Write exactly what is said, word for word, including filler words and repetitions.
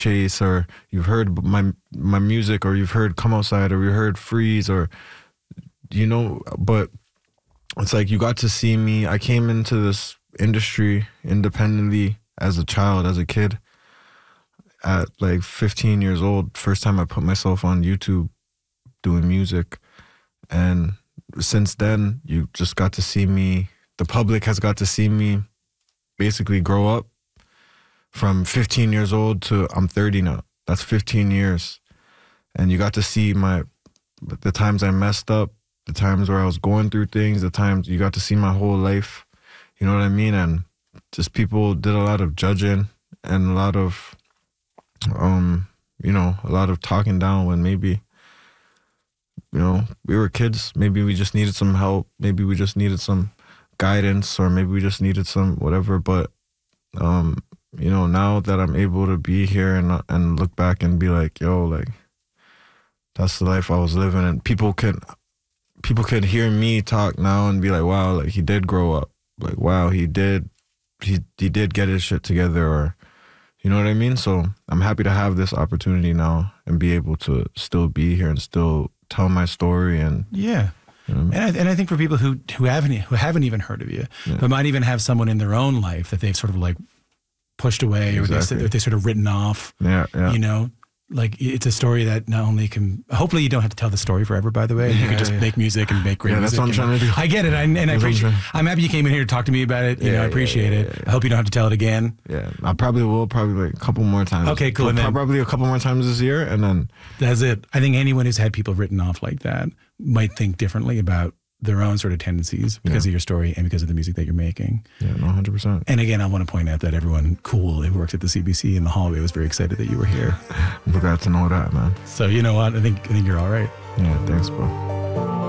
Chase, or you've heard my my music, or you've heard Come Outside, or you heard Freeze, or you know, but it's like you got to see me. I came into this industry independently as a child, as a kid, at like fifteen years old. First time I put myself on YouTube doing music. And since then, you just got to see me. The public has got to see me basically grow up from fifteen years old to I'm thirty now. That's fifteen years. And you got to see my the times I messed up, the times where I was going through things, the times you got to see my whole life. You know what I mean? And just people did a lot of judging and a lot of, um, you know, a lot of talking down when maybe, you know, we were kids. Maybe we just needed some help. Maybe we just needed some guidance, or maybe we just needed some whatever. But, um, you know, now that I'm able to be here and and look back and be like, yo, like, that's the life I was living. And people can, people can hear me talk now and be like, wow, like he did grow up. Like, wow, he did, he he did get his shit together, or, you know what I mean? So I'm happy to have this opportunity now and be able to still be here and still tell my story. And yeah, you know, and I, and I think for people who who haven't who haven't even heard of you, yeah. but might even have someone in their own life that they've sort of like pushed away, or Exactly. they, or they sort of written off. Yeah, yeah. You know, like it's a story that not only can, hopefully you don't have to tell the story forever, by the way. You Yeah, can just yeah. make music and make great Yeah, music. that's what I'm and- trying to do. I get it. I, and I That's what I'm appreciate, trying- I'm happy you came in here to talk to me about it. You Yeah, know, I yeah, appreciate yeah, it. yeah, I hope you don't have to tell it again. Yeah, I probably will, probably like a couple more times. Okay, cool. And then- Probably a couple more times this year, and then That's it. I think anyone who's had people written off like that might think differently about their own sort of tendencies because Yeah. of your story and because of the music that you're making. yeah, no, one hundred percent. And again, I want to point out that everyone cool who works at the C B C in the hallway was very excited that you were here. I'm glad to know that, man. So you know what? I think I think you're all right. Yeah, thanks, bro.